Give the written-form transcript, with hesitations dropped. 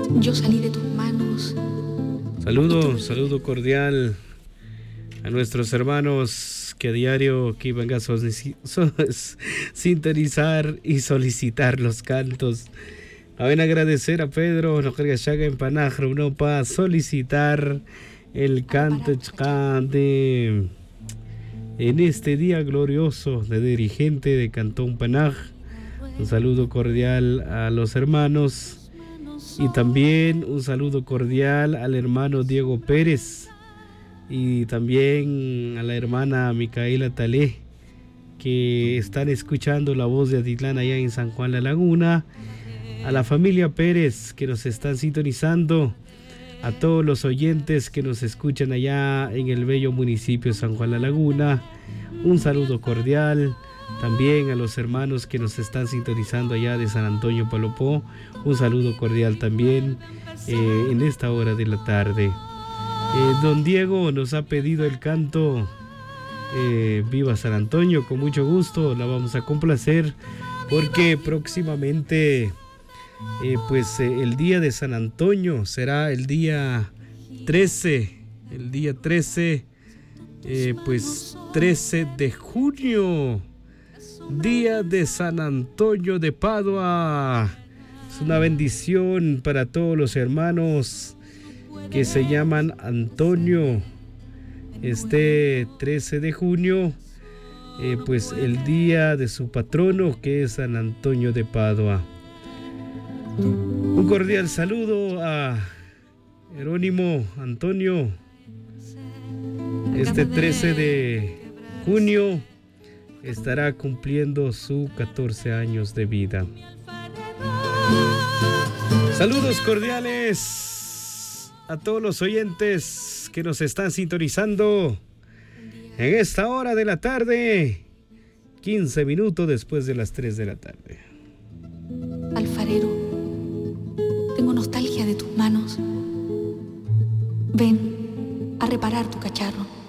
Yo salí de tus manos. Saludo cordial a nuestros hermanos que a diario que iban a sintonizar y solicitar los cantos. A agradecer a Pedro, no carga chaga en Panajro, no para solicitar el canto de en este día glorioso de dirigente de Cantón Panaj. Un saludo cordial a los hermanos y también un saludo cordial al hermano Diego Pérez y también a la hermana Micaela Talé, que están escuchando la voz de Atitlán allá en San Juan La Laguna, a la familia Pérez que nos están sintonizando, a todos los oyentes que nos escuchan allá en el bello municipio de San Juan La Laguna, un saludo cordial. También a los hermanos que nos están sintonizando allá de San Antonio Palopó, un saludo cordial también en esta hora de la tarde. Don Diego nos ha pedido el canto Viva San Antonio, con mucho gusto la vamos a complacer porque próximamente el día de San Antonio será el día 13, 13 de junio. Día de San Antonio de Padua. Es una bendición para todos los hermanos que se llaman Antonio. Este 13 de junio, el día de su patrono, que es San Antonio de Padua. Un cordial saludo a Jerónimo Antonio. Este 13 de junio estará cumpliendo sus 14 años de vida. Saludos cordiales a todos los oyentes que nos están sintonizando en esta hora de la tarde, 15 minutos después de las 3 de la tarde. Alfarero, tengo nostalgia de tus manos. Ven a reparar tu cacharro.